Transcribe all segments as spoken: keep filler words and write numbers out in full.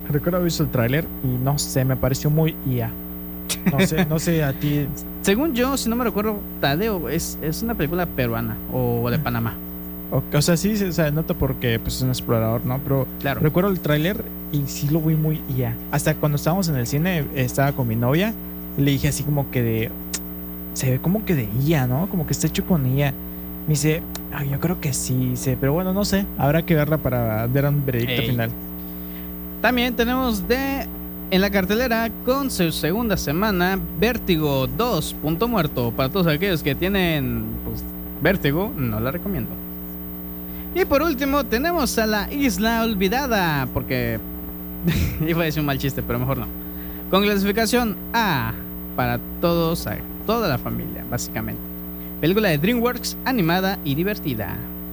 recuerdo haber visto el tráiler y no sé, me pareció muy I A. No sé, no sé a ti. Según yo, si no me recuerdo, Tadeo es, es una película peruana o de Panamá. O, o sea, sí, se o sea, nota porque pues, es un explorador, ¿no? Pero Claro. recuerdo el tráiler y sí lo vi muy I A. Hasta cuando estábamos en el cine, estaba con mi novia y le dije así como que de... Se ve como que de I A, ¿no? Como que está hecho con I A. Me dice, ay, yo creo que sí, sí, pero bueno, no sé. Habrá que verla para dar un veredicto Ey. final. También tenemos de en la cartelera con su segunda semana Vértigo dos, Punto Muerto. Para todos aquellos que tienen pues, Vértigo, no la recomiendo. Y por último tenemos a La Isla Olvidada, porque iba a decir un mal chiste, pero mejor no. Con clasificación A para todos, a toda la familia, básicamente. Película de DreamWorks, animada y divertida.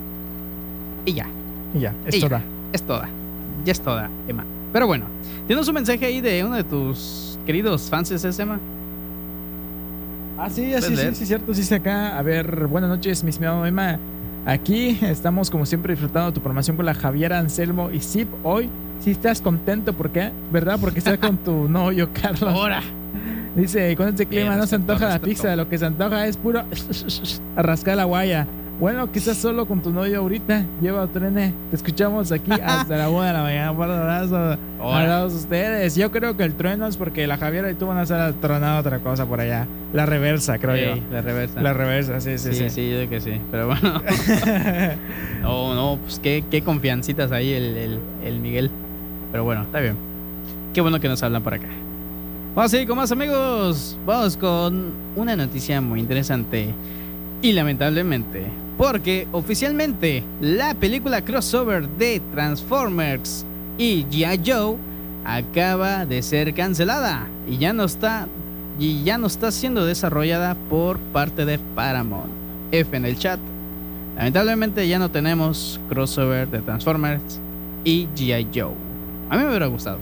Y ya. Y ya, es Y ya. toda. Es toda. Ya es toda, Emma. Pero bueno, tienes un mensaje ahí de uno de tus queridos fans, ¿es Emma? Ah, sí, ¿Puedes sí, sí, leer? sí, cierto, sí, sí, acá. A ver, buenas noches, mi estimado Emma. Aquí estamos, como siempre, disfrutando tu programación con la Javiera, Anselmo y Zip. Hoy sí estás contento, ¿por qué? ¿Verdad? Porque estás con tu novio, Carlos. Ahora. Dice, con este clima Bien, no se respeto, antoja la respeto. pizza, lo que se antoja es puro a rascar la guaya. Bueno, quizás solo con tu novio ahorita. Lleva otro nene. Te escuchamos aquí hasta la una de la mañana. Un abrazo a todos ustedes. Yo creo que el trueno es porque la Javiera y tú van a estar tronando otra cosa por allá. La reversa, creo Ey, yo. la reversa. La reversa, sí, sí, Sí, sí. sí, yo digo que sí. Pero bueno. No, no, pues qué, qué confiancitas ahí el, el, el Miguel. Pero bueno, está bien. Qué bueno que nos hablan por acá. Vamos a seguir con más, amigos. Vamos con una noticia muy interesante. Y lamentablemente, porque oficialmente la película crossover de Transformers y G I. Joe acaba de ser cancelada y ya no está y ya no está siendo desarrollada por parte de Paramount. F en el chat. Lamentablemente ya no tenemos crossover de Transformers y G I. Joe. A mí me hubiera gustado.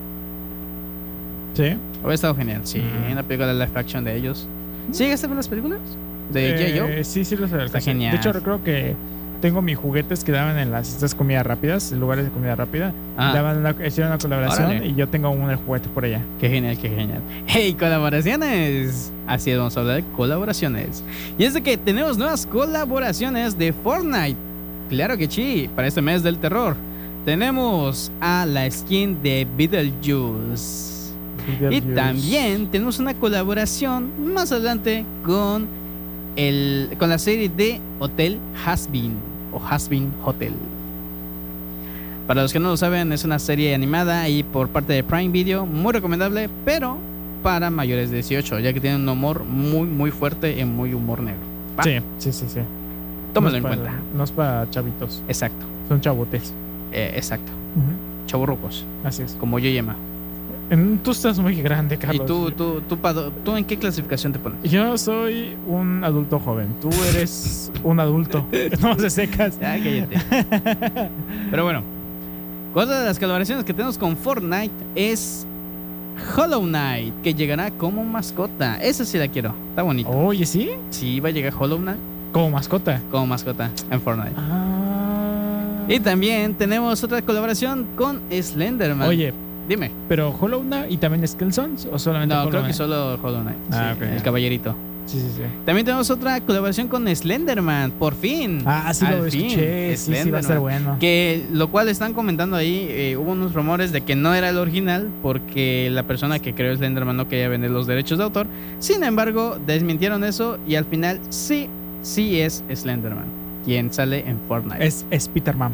¿Sí? Hubiera estado genial. Sí, Mm. una película de live action de ellos. ¿Sí llegaste a ver las películas de G I. Joe? Eh, sí, sí, los Está genial. De hecho, recuerdo que tengo mis juguetes que daban en las estas comidas rápidas, en lugares de comida rápida. Ah. Daban una, hicieron una colaboración Órale. y yo tengo un juguete por allá. Qué genial, qué genial. ¡Hey, colaboraciones! Así es, vamos a hablar de colaboraciones. Y es de que tenemos nuevas colaboraciones de Fortnite. Claro que sí, para este mes del terror. Tenemos a la skin de Beetlejuice. Y Beetlejuice. también tenemos una colaboración más adelante con, el, con la serie de Hotel Hazbin o Hazbin Hotel. Para los que no lo saben, es una serie animada y por parte de Prime Video, muy recomendable, pero para mayores de dieciocho, ya que tiene un humor muy, muy fuerte y muy humor negro. ¿Va? Sí, sí, sí, sí. Tómalo No en es para- cuenta. No es para chavitos, Exacto, son chabotes. eh, exacto. Ujú. Chavorrucos, Así es. como yo y Emma. En- tú estás muy grande, Carlos. ¿Y tú, tú, tú, Pado, tú en qué clasificación te pones? Yo soy un adulto joven. Tú eres un adulto. No se secas. Ya, cállate. Pero bueno, otra de las colaboraciones que tenemos con Fortnite es Hollow Knight, que llegará como mascota. Esa sí la quiero, está bonito. Oye, ¿sí? Sí, va a llegar Hollow Knight Como mascota. como mascota en Fortnite. Ah. Y también tenemos otra colaboración con Slenderman. Oye, Dime. ¿pero Hollow Knight y también Skellsons o solamente No, Hollow creo que Knight? solo Hollow Knight. Ah, sí, ok. el caballerito. Sí, sí, sí. También tenemos otra colaboración con Slenderman, por fin. Ah, sí Al lo fin, escuché. Sí, sí, va a ser Slenderman. bueno. Que lo cual están comentando ahí, eh, hubo unos rumores de que no era el original porque la persona que creó Slenderman no quería vender los derechos de autor. Sin embargo, desmintieron eso y al final sí, sí es Slenderman quien sale en Fortnite. Es, es Peterman.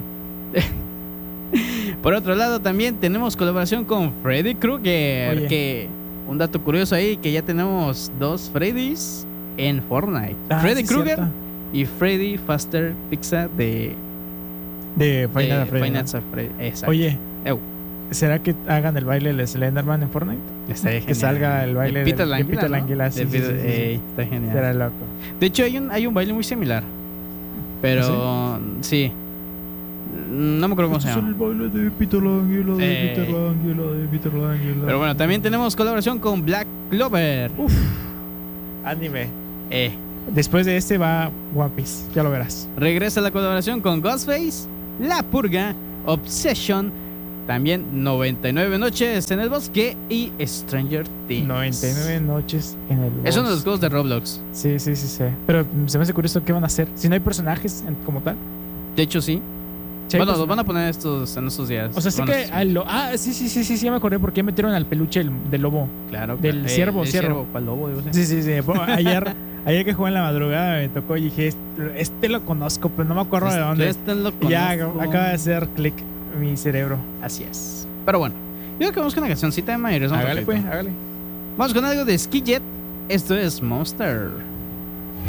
Por otro lado, también tenemos colaboración con Freddy Krueger. Oye. Que un dato curioso ahí, que ya tenemos dos Freddys en Fortnite. Ah, Freddy sí, Krueger cierto. y Freddy Faster Pizza de, De de Final Fantasy. Five Nights at Freddy. Exacto. Oye, Ew. ¿será que hagan el baile del Slenderman en Fortnite? Estaría Que genial. salga el baile de Peter del- de Languila, Peter ¿no? Languila, sí, De sí, Peter- sí, sí, sí. Ey, está genial. Será loco. De hecho, hay un, hay un baile muy similar. Pero sí. No me acuerdo cómo se Este es llama. el baile de Peter Languila, de Eh. Peter Languila, de Peter Languila. Pero bueno, también tenemos colaboración con Black Clover. Uf, anime. Eh, Después de este va One Piece, ya lo verás. regresa la colaboración con Ghostface, La Purga, Obsession, También noventa y nueve noches en el bosque y Stranger Things. noventa y nueve noches en el bosque. Es uno de los juegos de Roblox. Sí, sí, sí, sí. Pero se me hace curioso qué van a hacer. Si no hay personajes en- como tal. De hecho, sí. Sí hay Bueno, los personajes. van a poner estos, en estos días. O sea, sí Bueno, que al lo- ah, sí, sí, sí, sí, sí, ya me acordé porque metieron al peluche del, del lobo. Claro. del claro. ciervo, el ciervo. ¿Cuál lobo? Digo, Sí, sí, sí. Fue- Ayer, ayer que jugué en la madrugada me tocó y dije, este, este lo conozco, pero no me acuerdo de dónde. Este lo Y ya conozco. acaba de hacer clic mi cerebro. Así es. Pero bueno, yo creo que vamos con una cancioncita de Mayres. Hágale, pues, hágale. Vamos con algo de Ski Jet. Esto es Monster.